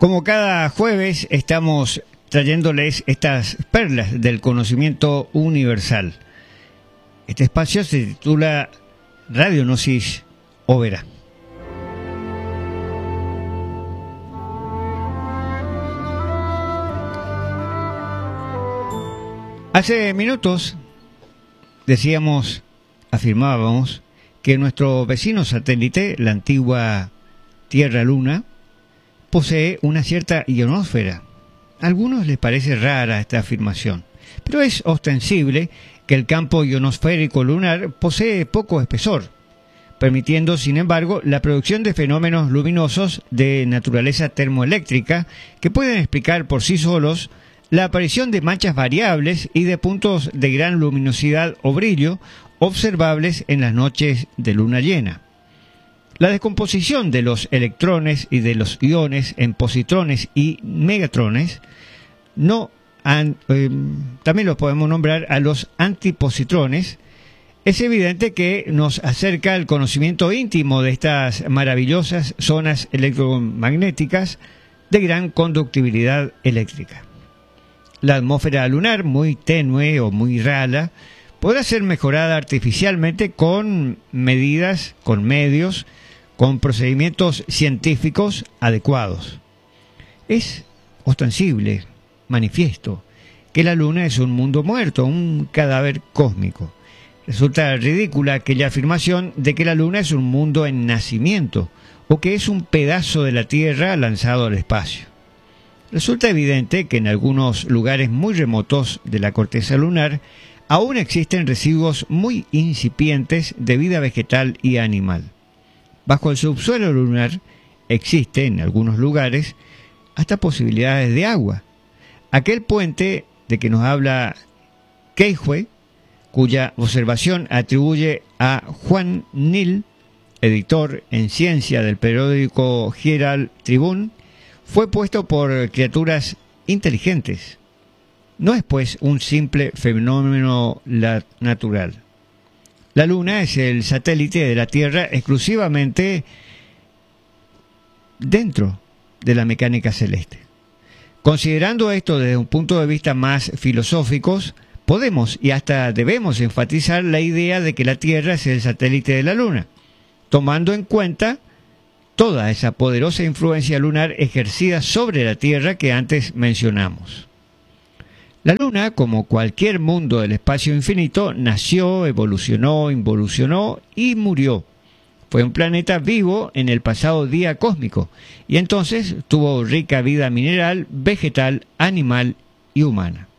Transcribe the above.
Como cada jueves estamos trayéndoles estas perlas del conocimiento universal. Este espacio se titula Radio Gnosis Overa. Hace minutos afirmábamos que nuestro vecino satélite, la antigua Tierra-Luna, posee una cierta ionosfera. A algunos les parece rara esta afirmación, pero es ostensible que el campo ionosférico lunar posee poco espesor, permitiendo, sin embargo, la producción de fenómenos luminosos de naturaleza termoeléctrica que pueden explicar por sí solos la aparición de manchas variables y de puntos de gran luminosidad o brillo observables en las noches de luna llena. La descomposición de los electrones y de los iones en positrones y megatrones también los podemos nombrar a los antipositrones. Es evidente que nos acerca al conocimiento íntimo de estas maravillosas zonas electromagnéticas de gran conductibilidad eléctrica. La atmósfera lunar, muy tenue o muy rala, podrá ser mejorada artificialmente con medidas, con medios, con procedimientos científicos adecuados. Es ostensible, manifiesto, que la Luna es un mundo muerto, un cadáver cósmico. Resulta ridícula aquella afirmación de que la Luna es un mundo en nacimiento, o que es un pedazo de la Tierra lanzado al espacio. Resulta evidente que en algunos lugares muy remotos de la corteza lunar aún existen residuos muy incipientes de vida vegetal y animal. Bajo el subsuelo lunar existe, en algunos lugares, hasta posibilidades de agua. Aquel puente de que nos habla Queijue, cuya observación atribuye a Juan Nil, editor en ciencia del periódico Herald Tribune, fue puesto por criaturas inteligentes. No es, pues, un simple fenómeno natural. La Luna es el satélite de la Tierra exclusivamente dentro de la mecánica celeste. Considerando esto desde un punto de vista más filosófico, podemos y hasta debemos enfatizar la idea de que la Tierra es el satélite de la Luna, tomando en cuenta toda esa poderosa influencia lunar ejercida sobre la Tierra que antes mencionamos. La Luna, como cualquier mundo del espacio infinito, nació, evolucionó, involucionó y murió. Fue un planeta vivo en el pasado día cósmico y entonces tuvo rica vida mineral, vegetal, animal y humana.